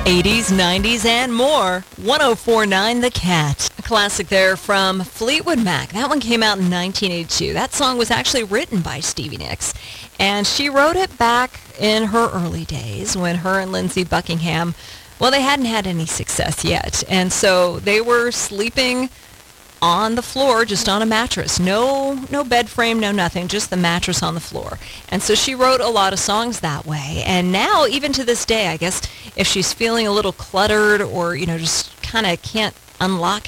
80s, 90s, and more. 104.9 The Cat. A classic there from Fleetwood Mac. That one came out in 1982. That song was actually written by Stevie Nicks. And she wrote it back in her early days when her and Lindsey Buckingham, well, they hadn't had any success yet. And so they were sleeping on the floor, just on a mattress. No bed frame, no nothing, just the mattress on the floor. And so she wrote a lot of songs that way. And now, even to this day, I guess if she's feeling a little cluttered or, just kind of can't unlock